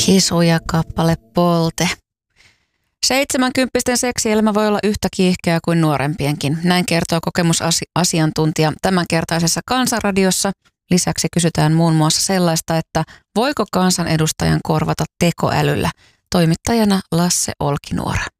Hisuja kappale Polte. 70-vuotiaiden seksielämä voi olla yhtä kiihkeä kuin nuorempienkin. Näin kertoo kokemusasiantuntija tämänkertaisessa Kansanradiossa. Lisäksi kysytään muun muassa sellaista, että voiko kansanedustajan korvata tekoälyllä. Toimittajana Lasse Olkinuora.